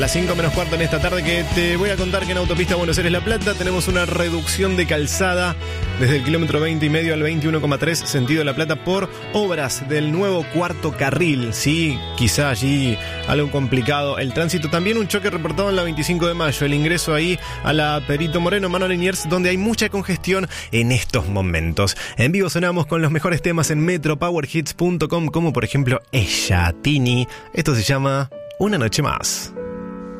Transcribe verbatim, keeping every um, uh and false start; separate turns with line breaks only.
las cinco menos cuarto en esta tarde, que te voy a contar que en Autopista Buenos Aires-La Plata tenemos una reducción de calzada desde el kilómetro veinte y medio al veintiuno coma tres sentido La Plata por obras del nuevo cuarto carril. Sí, quizá allí algo complicado el tránsito. También un choque reportado en la veinticinco de mayo, el ingreso ahí a la Perito Moreno, Mano Liniers, donde hay mucha congestión en estos momentos. En vivo sonamos con los mejores temas en metro power hits punto com, como por ejemplo Ella, Tini. Esto se llama Una Noche Más.